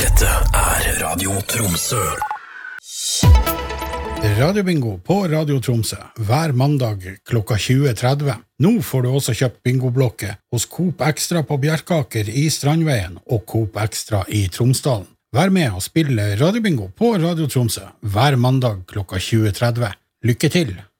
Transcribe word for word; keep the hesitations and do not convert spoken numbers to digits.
Dette er Radio Tromsø. Radiobingo på Radio Tromsø hver mandag klokka tjue tretti. Nå får du også kjøpt bingoblokke hos Coop Extra på Bjerkaker i Strandveien og Coop Extra i Tromsdalen. Vær med og spille Radiobingo på Radio Tromsø hver mandag klokka tjue tretti. Lykke til!